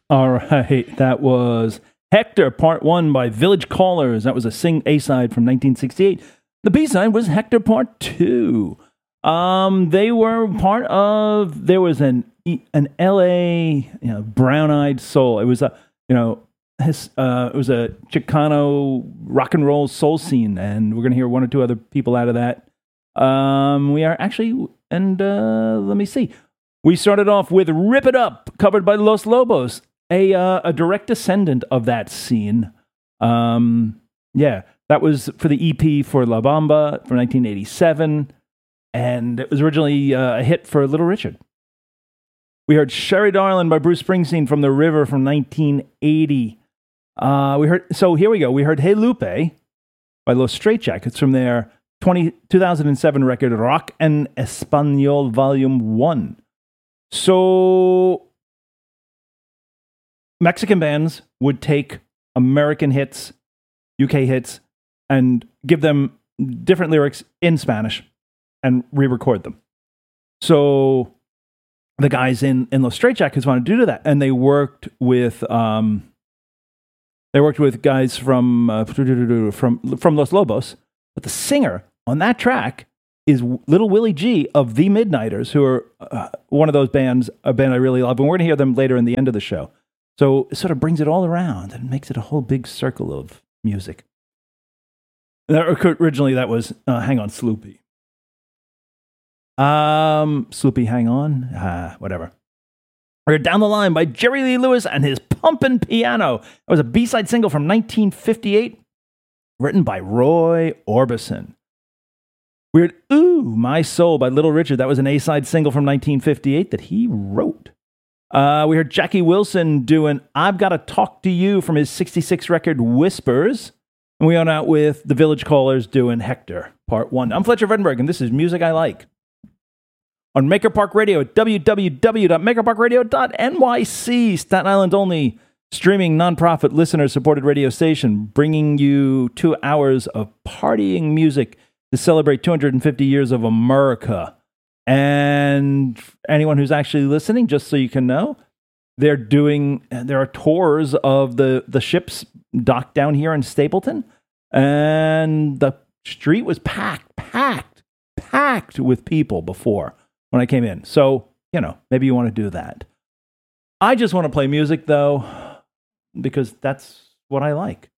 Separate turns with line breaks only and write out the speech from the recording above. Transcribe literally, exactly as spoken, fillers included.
All right, that was Hector, Part One by Village Callers. That was a sing A-side from nineteen sixty-eight. The B-side was Hector, Part Two. Um, they were part of. There was an an L A you know, brown-eyed soul. It was a you know his, uh, it was a Chicano rock and roll soul scene, and we're gonna hear one or two other people out of that. Um, we are actually, and uh, let me see. We started off with "Rip It Up," covered by Los Lobos. A uh, a direct descendant of that scene. Um, yeah, that was for the E P for La Bamba from nineteen eighty-seven, and it was originally uh, a hit for Little Richard. We heard "Sherry Darlin'" by Bruce Springsteen from The River from nineteen eighty. Uh, we heard so here we go. We heard "Hey Lupe" by Los Straitjackets from their twenty, two thousand seven record Rock en Español Volume One. So Mexican bands would take American hits, U K hits, and give them different lyrics in Spanish and re-record them. So the guys in, in Los Straitjackets wanted to do that, and they worked with um, they worked with guys from uh, from from Los Lobos. But the singer on that track is Little Willie G of The Midnighters, who are uh, one of those bands, a band I really love, and we're going to hear them later in the end of the show. So it sort of brings it all around and makes it a whole big circle of music. Originally, that was uh, Hang On Sloopy. Um, Sloopy, Hang On, uh, whatever. We're Down the Line by Jerry Lee Lewis and his Pumpin' Piano. That was a B-side single from nineteen fifty-eight, written by Roy Orbison. We heard Ooh, My Soul by Little Richard. That was an A-side single from nineteen fifty-eight that he wrote. Uh, we heard Jackie Wilson doing I've Gotta Talk to You from his sixty-six record Whispers. And we went out with the Village Callers doing Hector, Part One. I'm Fletcher Vredenberg, and this is Music I Like. On Maker Park Radio at w w w dot maker park radio dot n y c, Staten Island only, streaming nonprofit listener-supported radio station, bringing you two hours of partying music to celebrate two hundred fifty years of America. And anyone who's actually listening, just so you can know, they're doing, there are tours of the, the ships docked down here in Stapleton, and the street was packed, packed, packed with people before when I came in. So, you know, maybe you want to do that. I just want to play music, though, because that's what I like.